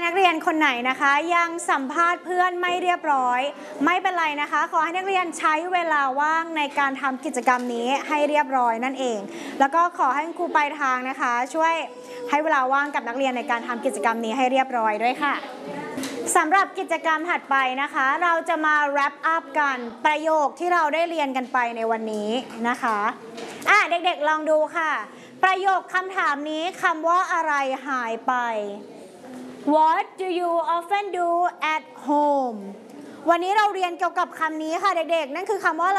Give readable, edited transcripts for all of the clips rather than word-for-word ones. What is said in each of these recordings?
นักเรียนคนไหนนะคะยังสัมภาษณ์เพื่อนไม่เรียบร้อยไม่เป็นไรนะคะขอให้นักเรียนใช้เวลาว่างในการทำกิจกรรมนี้ให้เรียบร้อยนั่นเองแล้วก็ขอให้ครูปลายทางนะคะช่วยให้เวลาว่างกับนักเรียนในการทำกิจกรรมนี้ให้เรียบร้อยด้วยค่ะสำหรับกิจกรรมถัดไปนะคะเราจะมา wrap up กันประโยคที่เราได้เรียนกันไปในวันนี้นะคะเด็กๆลองดูค่ะประโยคคำถามนี้คำว่าอะไรหายไป What do you often do at home วันนี้เราเรียนเกี่ยวกับคำนี้ค่ะเด็กๆนั่นคือคำว่าอะไร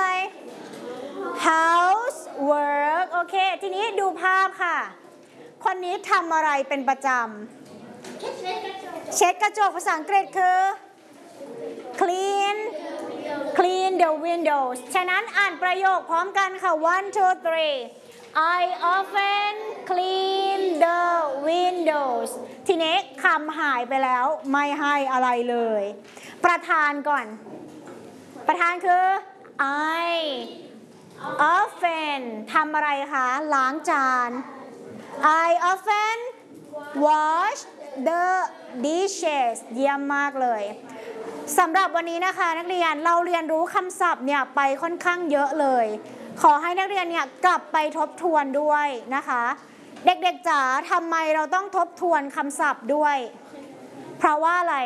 housework โอเคทีนี้ดูภาพค่ะคนนี้ทำอะไรเป็นประจำเช็ดกระจกภาษาอังกฤษคือ clean the windows ฉะนั้นอ่านประโยคพร้อมกันค่ะ one two three I often clean the windows ทีนี้คำหายไปแล้วไม่ให้อะไรเลยประธานก่อนประธานคือ I often ทำอะไรคะล้างจาน I often wash the dishes เยี่ยมมากเลยสำหรับวันนี้นะคะนักเรียนเราเรียนรู้คำศัพท์เนี่ยไปค่อนข้างเยอะเลยขอให้นักเรียนเนี่ยกลับไปทบทวนด้วยนะคะเด็กๆจ๋าทำไมเราต้องทบทวนคำศัพท์ด้วยเพราะว่าอะไร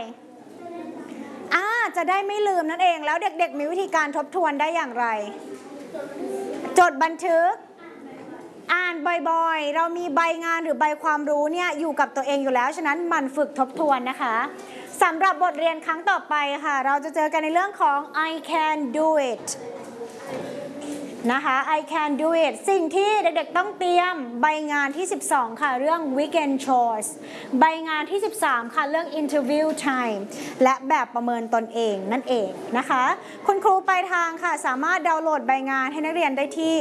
จะได้ไม่ลืมนั่นเองแล้วเด็กๆมีวิธีการทบทวนได้อย่างไรจดบันทึกอ่านบ่อยๆเรามีใบงานหรือใบความรู้เนี่ยอยู่กับตัวเองอยู่แล้วฉะนั้นมันฝึกทบทวนนะคะสำหรับบทเรียนครั้งต่อไปค่ะเราจะเจอกันในเรื่องของ I can do it นะคะ I can do it สิ่งที่เด็กๆต้องเตรียมใบงานที่12ค่ะเรื่อง weekend chores ใบงานที่13ค่ะเรื่อง interview time และแบบประเมินตนเองนั่นเองนะคะคุณครูปลายทางค่ะสามารถดาวน์โหลดใบงานให้นักเรียนได้ที่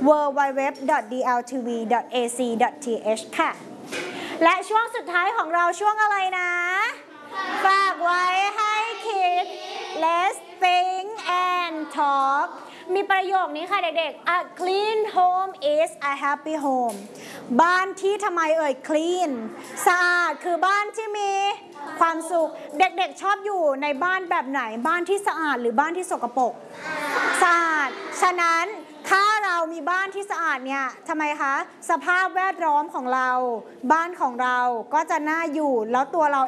www.dltv.ac.th ค่ะและช่วงสุดท้ายของเราช่วงอะไรนะฝากไว้ให้คิด Let's think and talk มีประโยคนี้ค่ะเด็กๆ A clean home is a happy home บ้านที่ทำไมclean สะอาดคือบ้านที่มีความสุขเด็กๆชอบอยู่ในบ้านแบบไหนบ้านที่สะอาดหรือบ้านที่สกปรกสะอาดฉะนั้นถ้าเรามีบ้านที่สะอาดเนี่ยทำไมคะสภาพแวดล้อมของเราบ้านของเราก็จะน่าอยู่แล้วตัวเรา